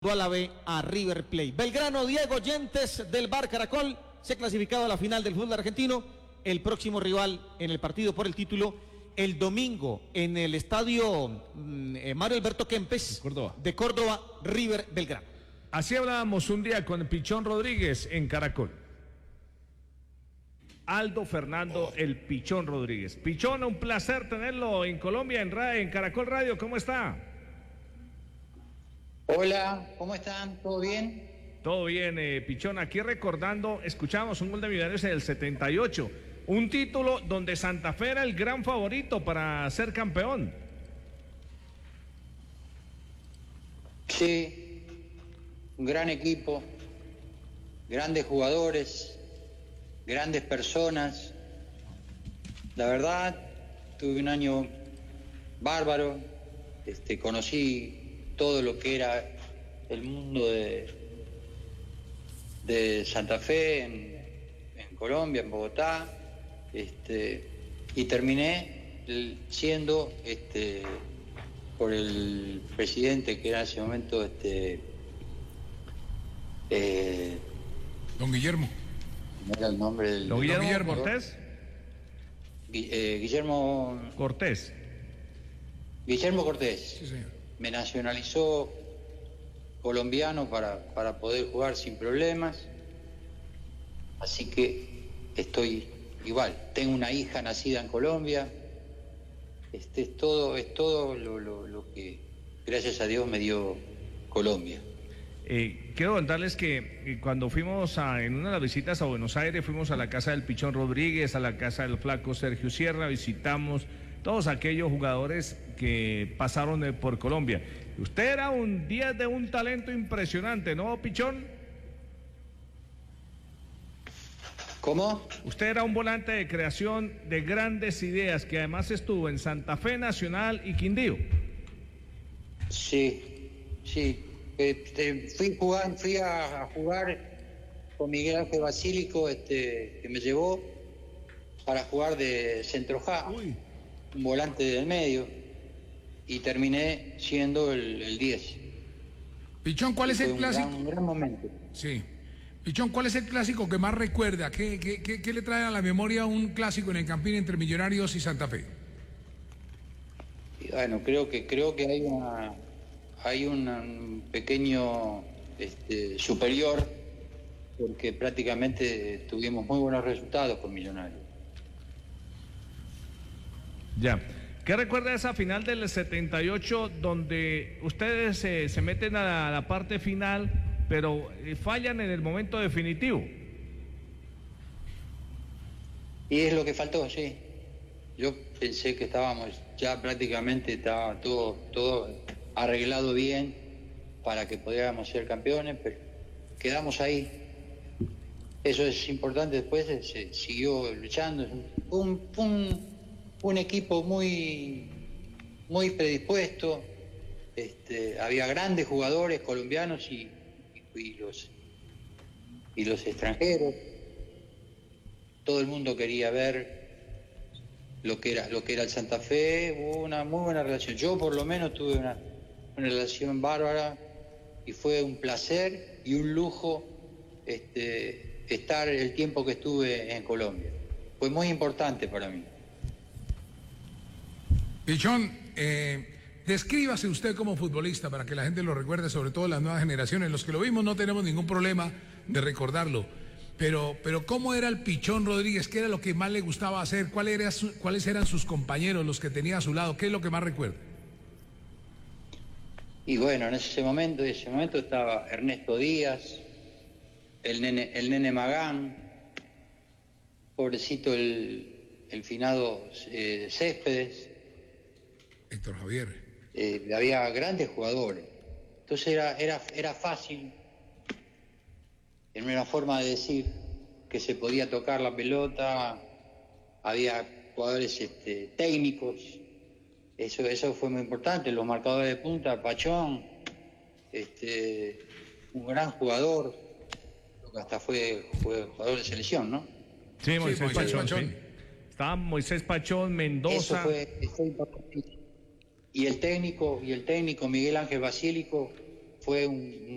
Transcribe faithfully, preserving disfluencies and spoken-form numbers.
mandó a la B a River Plate. Belgrano, Diego Yentes del Bar Caracol se ha clasificado a la final del fútbol argentino. El próximo rival en el partido por el título el domingo en el estadio eh, Mario Alberto Kempes Córdoba. de Córdoba, River Belgrano. Así hablábamos un día con Pichón Rodríguez en Caracol. Aldo Fernando El Pichón Rodríguez. Pichón, un placer tenerlo en Colombia, en, Ra en Caracol Radio. ¿Cómo está? Hola, ¿cómo están? ¿Todo bien? Todo bien, eh, Pichón. Aquí recordando, escuchamos un gol de Millonarios en el setenta y ocho. Un título donde Santa Fe era el gran favorito para ser campeón. Sí, un gran equipo, grandes jugadores, grandes personas. La verdad, tuve un año bárbaro. Este, conocí todo lo que era el mundo de, de Santa Fe en, en Colombia, en Bogotá, este, y terminé siendo este, por el presidente que era en ese momento este, eh, don Guillermo. ¿No era el nombre del ¿Don Guillermo, Guillermo Cortés? Eh, Guillermo Cortés. Guillermo Cortés. Sí, señor. Me nacionalizó colombiano para, para poder jugar sin problemas. Así que estoy igual. Tengo una hija nacida en Colombia. Este es todo, es todo lo, lo, lo que gracias a Dios me dio Colombia. Eh, quiero contarles que eh, cuando fuimos a, en una de las visitas a Buenos Aires, fuimos a la casa del Pichón Rodríguez, a la casa del flaco Sergio Sierra, visitamos todos aquellos jugadores que pasaron eh, por Colombia. Usted era un diez de un talento impresionante, ¿no, Pichón? ¿Cómo? Usted era un volante de creación de grandes ideas, que además estuvo en Santa Fe, Nacional y Quindío. Sí, sí. Este, fui, jugar, fui a, a jugar con Miguel Ángel Basílico, este, que me llevó para jugar de centroja, un volante del medio, y terminé siendo el, el diez. Pichón, ¿cuál es el un clásico? Gran, un gran momento. Sí. Pichón, ¿cuál es el clásico que más recuerda? ¿Qué, qué, qué, qué le trae a la memoria un clásico en el Campín entre Millonarios y Santa Fe? Y bueno, creo que creo que hay una hay una, un pequeño este, superior, porque prácticamente tuvimos muy buenos resultados con Millonarios. Ya. ¿Qué recuerda esa final del setenta y ocho donde ustedes se, se meten a la, a la parte final, pero eh, fallan en el momento definitivo? Y es lo que faltó, sí. Yo pensé que estábamos, ya prácticamente estaba todo, todo arreglado bien para que pudiéramos ser campeones, pero quedamos ahí. Eso es importante. Después se siguió luchando. Un, un, un equipo muy, muy predispuesto. Este, había grandes jugadores colombianos y, y, y, los, y los extranjeros. Todo el mundo quería ver lo que era lo que era el Santa Fe. Hubo una muy buena relación. Yo por lo menos tuve una, una relación bárbara y fue un placer y un lujo este, estar el tiempo que estuve en Colombia. Fue muy importante para mí. Pichón, eh, descríbase usted como futbolista para que la gente lo recuerde, sobre todo las nuevas generaciones. Los que lo vimos no tenemos ningún problema de recordarlo. Pero, pero ¿cómo era el Pichón Rodríguez? ¿Qué era lo que más le gustaba hacer? ¿Cuál era su, ¿Cuáles eran sus compañeros, los que tenía a su lado? ¿Qué es lo que más recuerda? Y bueno, en ese momento, en ese momento estaba Ernesto Díaz, el nene, el nene Magán, pobrecito el, el finado eh, Céspedes. Héctor Javier. Eh, había grandes jugadores. Entonces era, era, era fácil, en una forma de decir que se podía tocar la pelota, había jugadores este, técnicos, eso, eso fue muy importante, los marcadores de punta, Pachón, este, un gran jugador, creo que hasta fue, fue jugador de selección, ¿no? Sí, Moisés, sí, Moisés Pachón. Pachón. Sí. Estaba Moisés Pachón, Mendoza. Eso fue, fue importante. Y el técnico, y el técnico Miguel Ángel Basílico fue un,